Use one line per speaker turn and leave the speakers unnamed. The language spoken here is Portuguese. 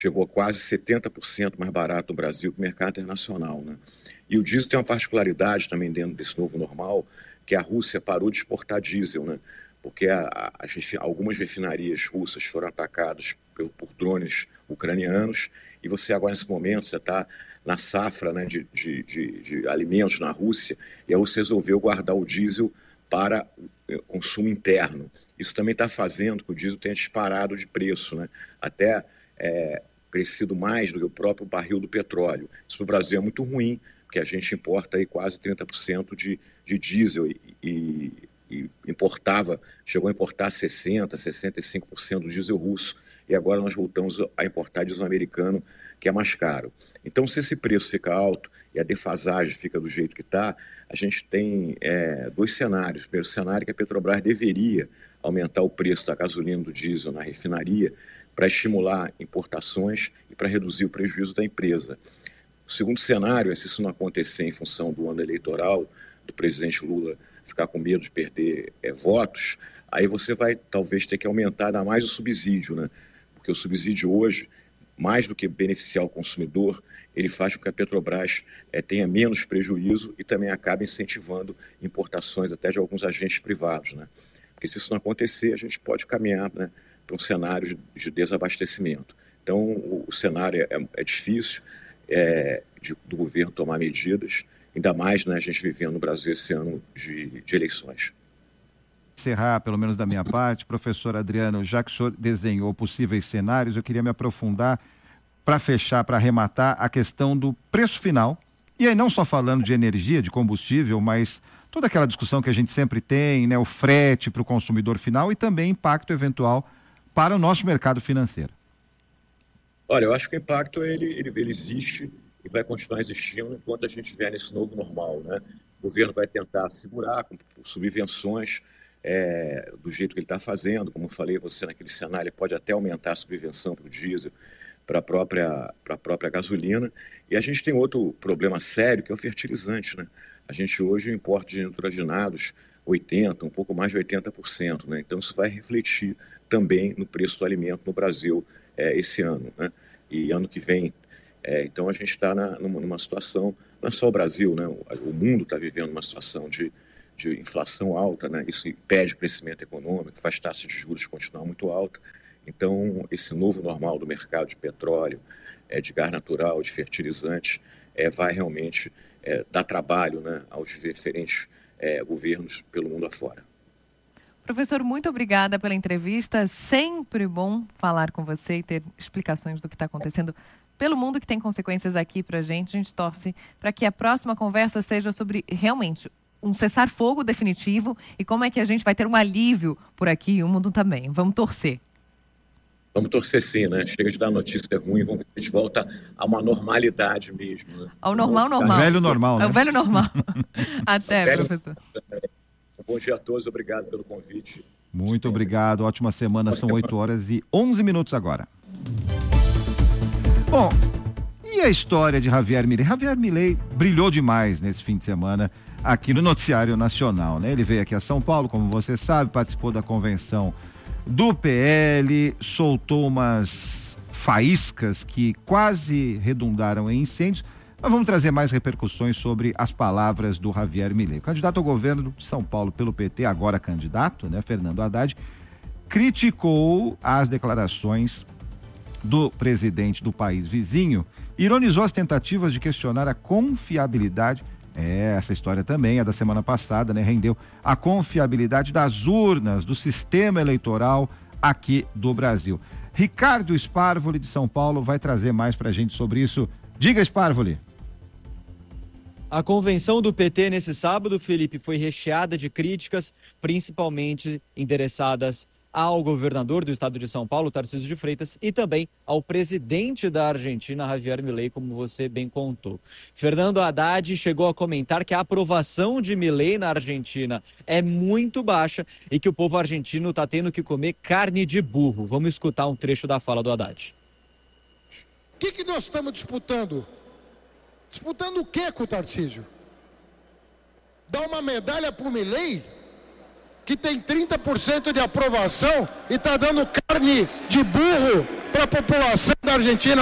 chegou a quase 70% mais barato no Brasil que o mercado internacional, né? E o diesel tem uma particularidade também dentro desse novo normal, que a Rússia parou de exportar diesel, né? Porque algumas refinarias russas foram atacadas por drones ucranianos, e você agora, nesse momento, você está na safra, né, de alimentos na Rússia, e a Rússia resolveu guardar o diesel para consumo interno. Isso também está fazendo que o diesel tenha disparado de preço, né? Até crescido mais do que o próprio barril do petróleo. Isso para o Brasil é muito ruim, porque a gente importa aí quase 30% de diesel e chegou a importar 60%, 65% do diesel russo, e agora nós voltamos a importar diesel americano, que é mais caro. Então, se esse preço fica alto e a defasagem fica do jeito que está, a gente tem dois cenários. O primeiro cenário é que a Petrobras deveria aumentar o preço da gasolina e do diesel na refinaria para estimular importações e para reduzir o prejuízo da empresa. O segundo cenário é, se isso não acontecer em função do ano eleitoral, do presidente Lula ficar com medo de perder votos, aí você vai talvez ter que aumentar ainda mais o subsídio, né? Porque o subsídio hoje, mais do que beneficiar o consumidor, ele faz com que a Petrobras tenha menos prejuízo e também acaba incentivando importações até de alguns agentes privados, né? Porque se isso não acontecer, a gente pode caminhar, né, para um cenário de desabastecimento. Então, o cenário é difícil do governo tomar medidas, ainda mais, né, a gente vivendo no Brasil esse ano de eleições.
Encerrar, pelo menos da minha parte, professor Adriano, já que o senhor desenhou possíveis cenários, eu queria me aprofundar para fechar, para arrematar a questão do preço final, e aí não só falando de energia, de combustível, mas toda aquela discussão que a gente sempre tem, né, o frete para o consumidor final e também impacto eventual para o nosso mercado financeiro.
Olha, eu acho que o impacto ele existe e vai continuar existindo enquanto a gente estiver nesse novo normal, né? O governo vai tentar segurar com subvenções do jeito que ele está fazendo. Como eu falei, você naquele cenário ele pode até aumentar a subvenção para o diesel, para a própria gasolina. E a gente tem outro problema sério, que é o fertilizante, né? A gente hoje importa de nitrogenados 80%, um pouco mais de 80%, né? Então isso vai refletir também no preço do alimento no Brasil esse ano, né? E ano que vem. Então a gente está numa situação, não é só o Brasil, né? O mundo está vivendo uma situação de inflação alta, né? Isso impede o crescimento econômico, faz taxa de juros continuar muito alta. Então, esse novo normal do mercado de petróleo, de gás natural, de fertilizantes, vai realmente dar trabalho, né, aos diferentes governos pelo mundo afora.
Professor, muito obrigada pela entrevista. Sempre bom falar com você e ter explicações do que está acontecendo pelo mundo, que tem consequências aqui para a gente. A gente torce para que a próxima conversa seja sobre realmente um cessar-fogo definitivo e como é que a gente vai ter um alívio por aqui e o mundo também. Vamos torcer.
Vamos torcer sim, né? Chega de dar notícia ruim, a gente volta a uma normalidade mesmo, né?
Ao normal.
Velho normal, né?
É o velho normal. Até, professor.
Bom dia a todos, obrigado pelo convite.
Muito obrigado, ótima semana, são 8h11 agora. Bom, e a história de Javier Milei? Javier Milei brilhou demais nesse fim de semana aqui no Noticiário Nacional, né? Ele veio aqui a São Paulo, como você sabe, participou da convenção do PL, soltou umas faíscas que quase redundaram em incêndios. Mas vamos trazer mais repercussões sobre as palavras do Javier Milei. O candidato ao governo de São Paulo pelo PT, agora candidato, né, Fernando Haddad, criticou as declarações do presidente do país vizinho, ironizou as tentativas de questionar a confiabilidade. Essa história também é da semana passada, né? Rendeu a confiabilidade das urnas, do sistema eleitoral aqui do Brasil. Ricardo Sparvoli, de São Paulo, vai trazer mais pra gente sobre isso. Diga, Sparvoli.
A convenção do PT nesse sábado, Felipe, foi recheada de críticas, principalmente endereçadas ao governador do estado de São Paulo, Tarcísio de Freitas, e também ao presidente da Argentina, Javier Milei, como você bem contou. Fernando Haddad chegou a comentar que a aprovação de Milei na Argentina é muito baixa e que o povo argentino está tendo que comer carne de burro. Vamos escutar um trecho da fala do Haddad.
O que nós estamos disputando? Disputando o que com o Tarcísio? Dar uma medalha para o Milei, que tem 30% de aprovação e está dando carne de burro para a população da da Argentina.